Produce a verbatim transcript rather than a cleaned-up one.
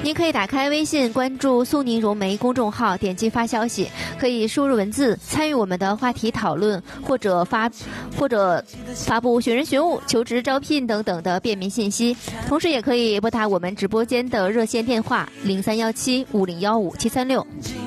您可以打开微信，关注苏宁融媒公众号，点击发消息，可以输入文字参与我们的话题讨论，或者发或者发布选人选物、求职招聘等等的便民信息。同时，也可以拨打我们直播间的热线电话零三幺七五零幺五七三六。